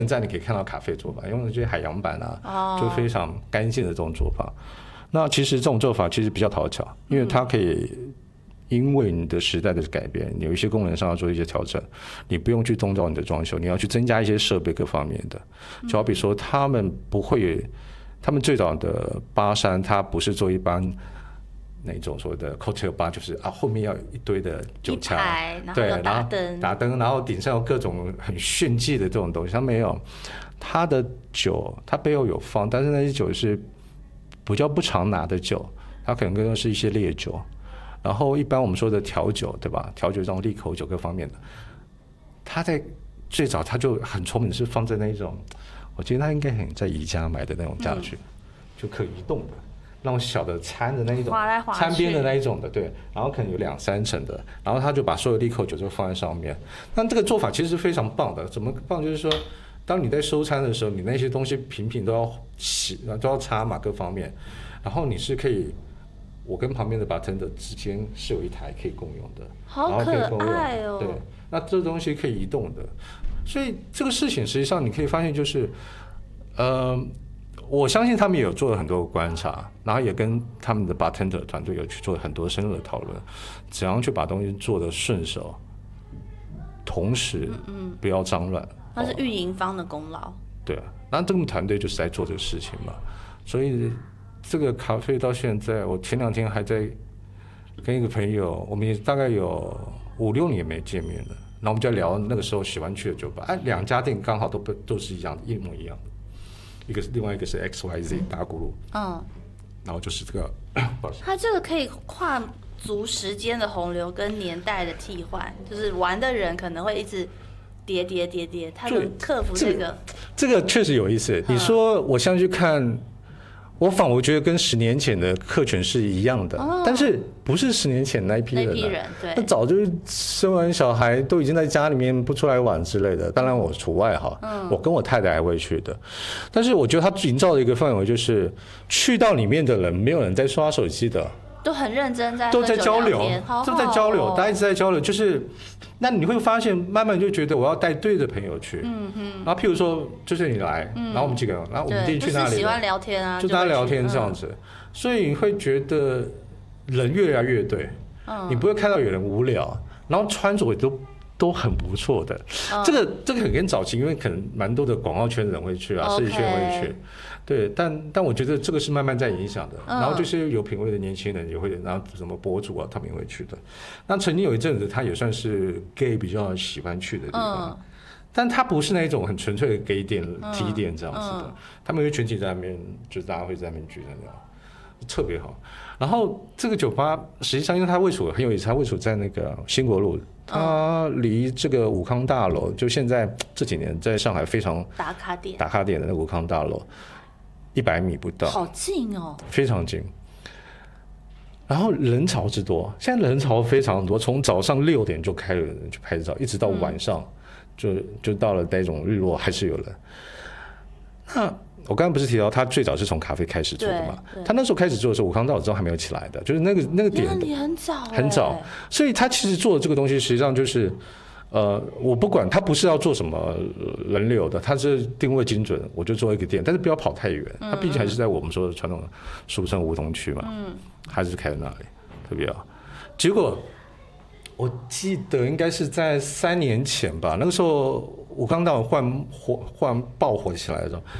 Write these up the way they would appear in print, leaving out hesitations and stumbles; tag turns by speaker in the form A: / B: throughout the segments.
A: 现在你可以看到咖啡做法，用这些海洋板啊，就非常干净的这种做法。那其实这种做法其实比较讨巧，因为它可以因为你的时代的改变，有一些功能上要做一些调整，你不用去动到你的装修，你要去增加一些设备各方面的。就好比说，他们最早的巴山，它不是做一般那种所谓的 cocktail bar， 就是后面要有一堆的酒枪，
B: 对，然后
A: 打灯，然后顶上有各种很炫技的这种东西，它没有。它的酒，它背后有放，但是那些酒是比较不常拿的酒，它可能更多是一些烈酒。然后一般我们说的调酒，对吧？调酒这种利口酒各方面的，它在最早它就很聪明，是放在那种，我觉得它应该很在宜家买的那种家具，就可以移动的，那种小的餐的那一种，餐边的那一种的，对。然后可能有2-3层的，然后他就把所有利口酒就放在上面。那这个做法其实是非常棒的，怎么棒？就是说，当你在收餐的时候，你那些东西瓶瓶都要洗，都要擦嘛，各方面，然后你是可以。我跟旁边的 bartender 之间是有一台可以共用的，
B: 好可爱哦。
A: 对，那这东西可以移动的，所以这个事情实际上你可以发现就是，我相信他们也有做了很多观察，然后也跟他们的 bartender 团队有去做很多深入的讨论，怎样去把东西做得顺手，同时不要脏乱。
B: 那是运营方的功劳。
A: 对，那这个团队就是在做这个事情嘛，所以。这个咖啡到现在，我前2天还在跟一个朋友，我们也大概有5-6年没见面了。然后我们就聊那个时候喜欢去的酒吧，2家店刚好都是一样的，一模一样的。另外一个是 XYZ 打鼓噜，然后就是这个，
B: 它这个可以跨足时间的洪流跟年代的替换，就是玩的人可能会一直叠，他能克服
A: 这个确实有意思。你说我现在去看。我觉得跟10年前的客群是一样的，但是不是10年前那一批人，
B: 对，
A: 那早就生完小孩都已经在家里面不出来玩之类的，当然我除外哈，我跟我太太还会去的，但是我觉得他营造的一个氛围就是去到里面的人没有人在刷手机的，
B: 都很认真
A: 都在交流，
B: 都
A: 在交流，大家一直在交流，就是那你会发现慢慢就觉得我要带对的朋友去，然后譬如说就是你来，然后我们几个人，然后我们第一去哪里，
B: 喜欢聊天啊，
A: 就大家聊天这样子，所以你会觉得人越来越对，你不会看到有人无聊，然后穿着也都很不错的，这个很跟早期，因为可能蛮多的广告圈的人会去啊，设计圈会去。对，但我觉得这个是慢慢在影响的，然后就是有品味的年轻人也会，然后什么博主啊，他们也会去的。那曾经有一阵子，他也算是 gay 比较喜欢去的地方，但他不是那种很纯粹的 gay 店、T 店这样子的，他们会群体在那边，就是大家会在那边聚着聊，特别好。然后这个酒吧实际上，因为它位处很有意思，它位处在那个新国路，它离这个武康大楼，就现在这几年在上海非常
B: 打卡点
A: 的那个武康大楼。100米不到，
B: 好近哦，
A: 非常近。然后人潮之多，现在人潮非常多，从早上6点就开了人去拍照，一直到晚上，就到了那种日落还是有人。那我刚刚不是提到他最早是从咖啡开始做的嘛？他那时候开始做的时候，武康大楼之后还没有起来的，就是那个点很早，所以他其实做的这个东西实际上就是。我不管他不是要做什么人流的，他是定位精准，我就做一个店，但是不要跑太远，他毕竟还是在我们说的传统俗称梧桐区嘛，还是开在那里特别好。结果我记得应该是在3年前吧，那个时候武康大楼换爆火起来的时候，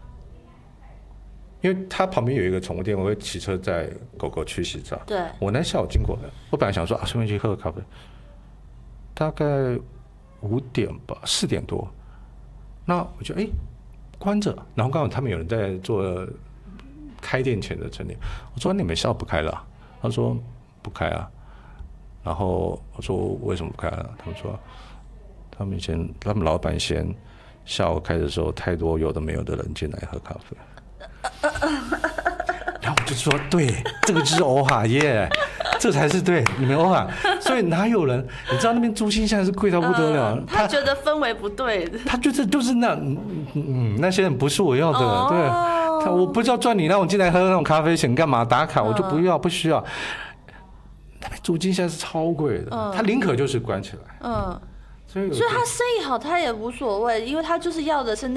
A: 因为它旁边有一个宠物店，我会骑车在狗狗区洗澡。
B: 对，
A: 我那下午经过的，我本来想说顺便去喝个咖啡。大概5点吧，4点多，那我就关着，然后刚好他们有人在做开店前的整理，我说你们下午不开了？他说不开啊，然后我说为什么不开了？他们说他们老板嫌下午开的时候太多有的没有的人进来喝咖啡，然后我就说对，这个就是欧哈耶。这才是对，你们欧哈，所以哪有人？你知道那边租金现在是贵到不得了，
B: 他觉得氛围不对，
A: 他觉得就是那些人不是我要的，对，我不是要赚你让我进来喝那种咖啡钱干嘛打卡，我就不需要。那边租金现在是超贵的，他宁可就是关起来， 所以
B: 所以他生意好他也无所谓，因为他就是要的是